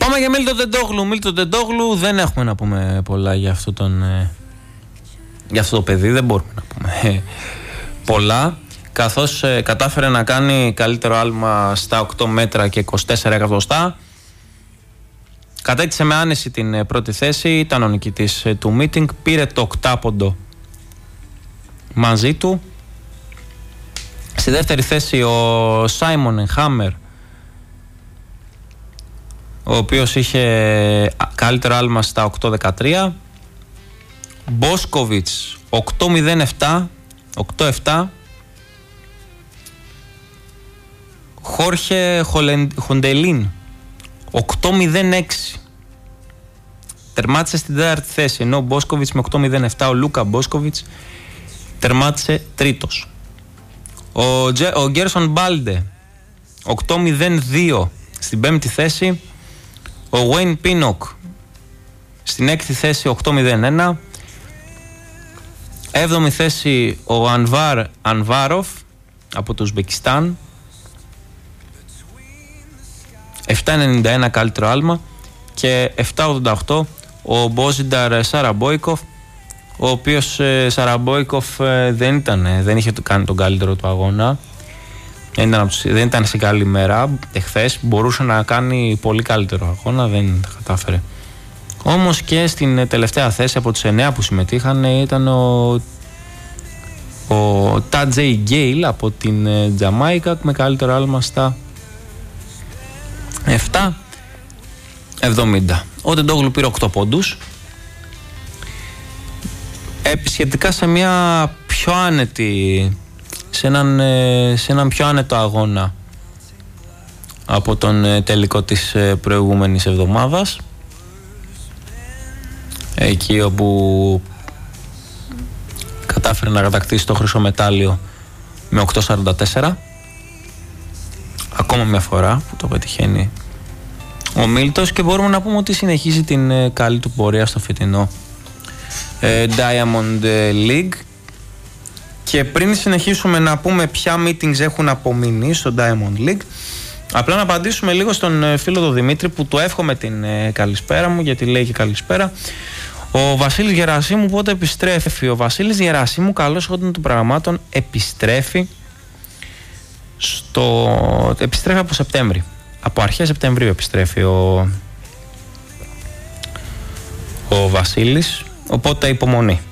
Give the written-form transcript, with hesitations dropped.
Πάμε για Μίλτον Τεντόγλου. Δεν έχουμε να πούμε πολλά για αυτό το παιδί. Δεν μπορούμε να πούμε πολλά. Καθώς κατάφερε να κάνει καλύτερο άλμα στα 8 μέτρα και 24 εκατοστά. Κατέκτησε με άνεση την πρώτη θέση. Ήταν ο νικητής του meeting. Πήρε το οκτάποντο μαζί του. Στη δεύτερη θέση ο Σάιμον Χάμερ, ο οποίος είχε καλύτερο άλμα στα 8.13. Μπόσκοβιτς 8.07. Χόρχε Χοντελίν 8.06. Τερμάτισε στην τέταρτη θέση, ενώ ο Μπόσκοβιτς με 8.07, ο Λούκα Μπόσκοβιτς τερμάτισε τρίτος. Ο Γκέρσον Μπάλντε 8.02 στην πέμπτη θέση. Ο Βέιν Πίνοκ στην έκτη θέση 8.01. Έβδομη θέση ο Ανβάρ Ανβάροφ από το Ουσμπεκιστάν 7.91 καλύτερο άλμα. Και 7.88 ο Μπόζινταρ Σαραμπόικοφ, ο οποίος Σαραμπόικοφ δεν είχε κάνει τον καλύτερο του αγώνα. Δεν ήταν σε καλή μέρα εχθές. Μπορούσε να κάνει πολύ καλύτερο αγώνα, δεν τα κατάφερε. Όμως και στην τελευταία θέση από τους 9 που συμμετείχαν ήταν ο Τάτζεϊ Γκέιλ από την Τζαμάικα με καλύτερο άλμα στα 7.70. Ο Τεντόγλου πήρε 8 πόντους. Σχετικά σε μια πιο άνετη, σε έναν πιο άνετο αγώνα από τον τελικό της προηγούμενης εβδομάδας, εκεί όπου κατάφερε να κατακτήσει το χρυσό μετάλλιο με 8.44. Ακόμα μια φορά που το πετυχαίνει ο Μίλτος, και μπορούμε να πούμε ότι συνεχίζει την καλή του πορεία στο φετινό Diamond League. Και πριν συνεχίσουμε να πούμε ποια meetings έχουν απομείνει στο Diamond League, απλά να απαντήσουμε λίγο στον φίλο του Δημήτρη που του εύχομαι την καλησπέρα μου, γιατί λέει και καλησπέρα. Ο Βασίλης Γερασίμου πότε επιστρέφει? Ο Βασίλης Γερασίμου, καλώς όντων των πραγμάτων, επιστρέφει από Σεπτέμβρη. Από αρχές Σεπτεμβρίου επιστρέφει ο Βασίλης, οπότε υπομονή.